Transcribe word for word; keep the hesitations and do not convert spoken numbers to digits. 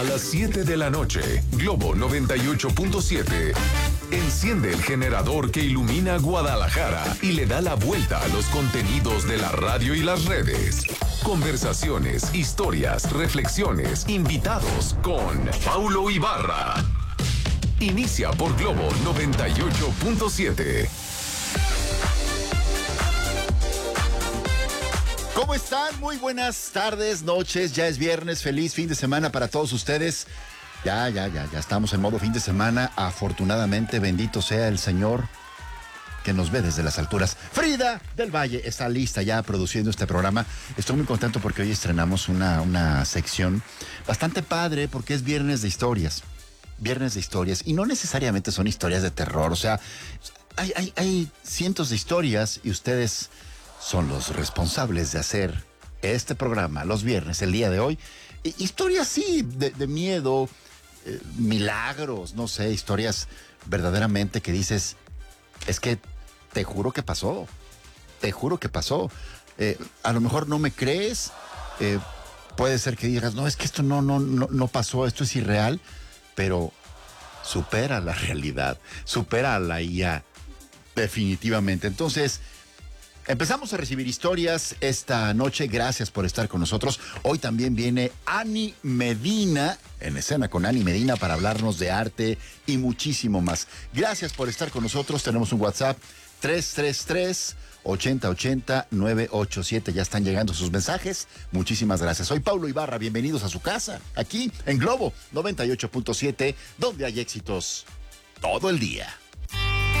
A las siete de la noche, Globo noventa y ocho punto siete. Enciende el generador que ilumina Guadalajara y le da la vuelta a los contenidos de la radio y las redes. Conversaciones, historias, reflexiones, invitados con Paulo Ibarra. Inicia por Globo noventa y ocho punto siete. ¿Cómo están? Muy buenas tardes, noches, ya es viernes, feliz fin de semana para todos ustedes. Ya, ya, ya, ya estamos en modo fin de semana, afortunadamente, bendito sea el Señor que nos ve desde las alturas. Frida del Valle está lista ya produciendo este programa. Estoy muy contento porque hoy estrenamos una, una sección bastante padre porque es viernes de historias, viernes de historias, y no necesariamente son historias de terror, o sea, hay, hay, hay cientos de historias y ustedes son los responsables de hacer este programa los viernes, el día de hoy. Historias, sí, de, de miedo, eh, milagros, no sé, historias verdaderamente que dices, es que te juro que pasó, te juro que pasó. Eh, a lo mejor no me crees, eh, puede ser que digas, no, es que esto no, no, no, no pasó, esto es irreal, pero supera la realidad, supera a la I A, definitivamente. Entonces, empezamos a recibir historias esta noche. Gracias por estar con nosotros. Hoy también viene Ani Medina, en escena con Ani Medina, para hablarnos de arte y muchísimo más. Gracias por estar con nosotros. Tenemos un WhatsApp tres tres tres, ocho cero ocho cero, nueve ocho siete. Ya están llegando sus mensajes. Muchísimas gracias. Soy Paulo Ibarra. Bienvenidos a su casa, aquí en Globo noventa y ocho punto siete, donde hay éxitos todo el día.